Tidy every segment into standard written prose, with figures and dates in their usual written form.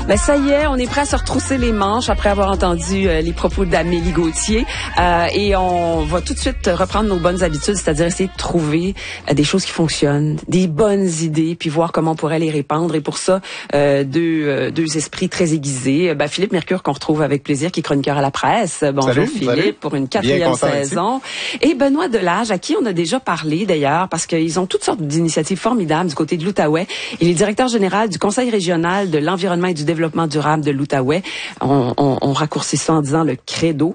Ben ça y est, on est prêt à se retrousser les manches après avoir entendu les propos d'Amélie Gauthier et on va tout de suite reprendre nos bonnes habitudes, c'est-à-dire essayer de trouver des choses qui fonctionnent, des bonnes idées, puis voir comment on pourrait les répandre. Et pour ça, deux esprits très aiguisés. Philippe Mercure qu'on retrouve avec plaisir, qui est chroniqueur à la presse. Bonjour salut, Philippe, salut. Pour une 4e saison. Et Benoît Delage, à qui on a déjà parlé d'ailleurs, parce qu'ils ont toutes sortes d'initiatives formidables du côté de l'Outaouais. Il est directeur général du Conseil régional de l'environnement et du développement durable de l'Outaouais. On raccourcit ça en disant le credo.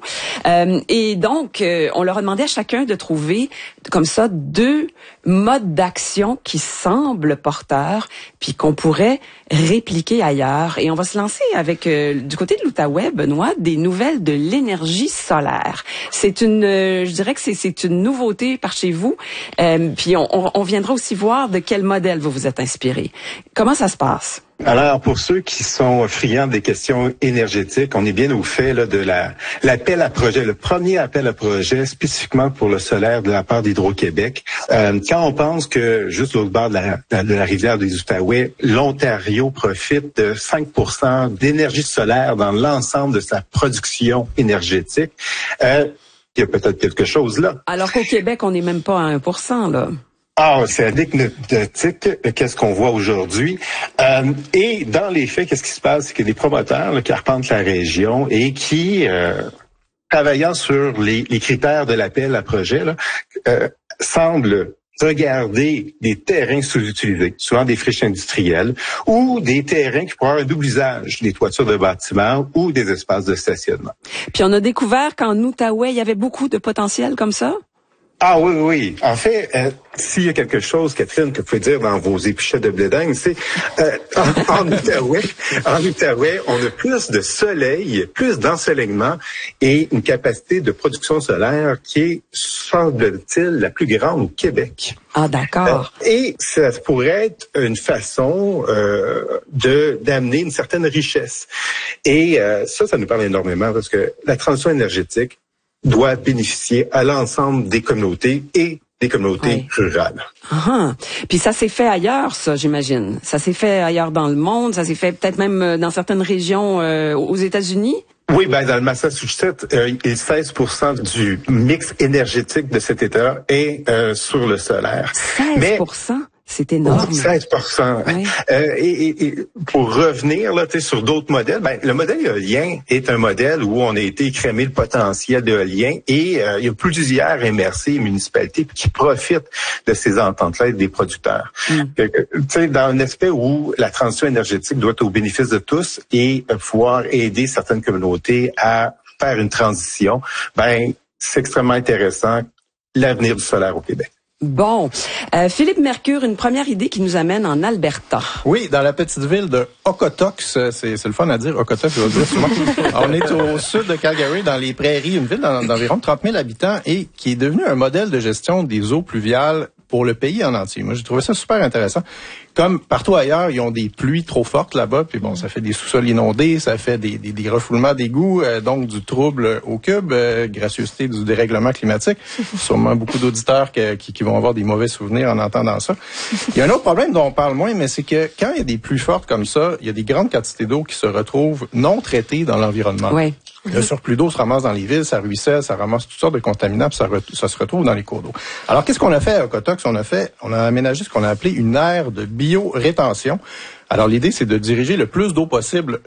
Et donc, on leur a demandé à chacun de trouver comme ça 2 modes d'action qui semblent porteurs, puis qu'on pourrait répliquer ailleurs. Et on va se lancer avec, du côté de l'Outaouais, Benoît, des nouvelles de l'énergie solaire. C'est je dirais que c'est une nouveauté par chez vous. Puis on viendra aussi voir de quel modèle vous vous êtes inspiré. Comment ça se passe? Alors, pour ceux qui sont friands des questions énergétiques, on est bien au fait là, de l'appel à projet, le premier appel à projet spécifiquement pour le solaire de la part d'Hydro-Québec. Quand on pense que juste l'autre bord de la rivière des Outaouais, l'Ontario profite de 5% d'énergie solaire dans l'ensemble de sa production énergétique, il y a peut-être quelque chose là. Alors qu'au Québec, on n'est même pas à 1%, là. Ah, c'est anecdotique, qu'est-ce qu'on voit aujourd'hui. Et dans les faits, qu'est-ce qui se passe? C'est que des promoteurs là, qui arpentent la région et qui, travaillant sur les critères de l'appel à projet, là, semblent regarder des terrains sous-utilisés, souvent des friches industrielles, ou des terrains qui pourraient avoir un double usage, des toitures de bâtiments ou des espaces de stationnement. Puis on a découvert qu'en Outaouais, il y avait beaucoup de potentiel comme ça? Ah oui, oui. En fait, s'il y a quelque chose, Catherine, que vous pouvez dire dans vos épluchettes de blé d'Inde, c'est en Outaouais, on a plus de soleil, plus d'ensoleillement et une capacité de production solaire qui est, semble-t-il, la plus grande au Québec. Ah, d'accord. Et ça pourrait être une façon d'amener une certaine richesse. Et ça nous parle énormément parce que la transition énergétique doit bénéficier à l'ensemble des communautés et des communautés rurales. Puis ça s'est fait ailleurs, ça, j'imagine. Ça s'est fait ailleurs dans le monde, ça s'est fait peut-être même dans certaines régions aux États-Unis. Oui, dans le Massachusetts, 16% du mix énergétique de cet État est sur le solaire. 16%? C'est énorme. 16%. Oui. Et pour revenir là, sur d'autres modèles, le modèle éolien est un modèle où on a été écrémer le potentiel d'éolien et il y a plusieurs MRC, municipalités, qui profitent de ces ententes-là et des producteurs. Dans un aspect où la transition énergétique doit être au bénéfice de tous et pouvoir aider certaines communautés à faire une transition, c'est extrêmement intéressant l'avenir du solaire au Québec. Bon. Philippe Mercure, une première idée qui nous amène en Alberta. Oui, dans la petite ville de Okotoks, c'est le fun à dire, Okotoks, je vais le dire souvent. On est au sud de Calgary, dans les prairies, une ville d'environ 30 000 habitants et qui est devenue un modèle de gestion des eaux pluviales pour le pays en entier. Moi, j'ai trouvé ça super intéressant. Comme partout ailleurs, ils ont des pluies trop fortes là-bas, puis bon, ça fait des sous-sols inondés, ça fait des refoulements d'égouts, donc du trouble au cube, gracieuseté du dérèglement climatique. Sûrement beaucoup d'auditeurs qui vont avoir des mauvais souvenirs en entendant ça. Il y a un autre problème dont on parle moins, mais c'est que quand il y a des pluies fortes comme ça, il y a des grandes quantités d'eau qui se retrouvent non traitées dans l'environnement. Oui. Le surplus d'eau se ramasse dans les villes, ça ruisselle, ça ramasse toutes sortes de contaminants, puis ça se retrouve dans les cours d'eau. Alors, qu'est-ce qu'on a fait à Okotoks? On a aménagé ce qu'on a appelé une aire de biorétention. Alors, l'idée, c'est de diriger le plus d'eau possible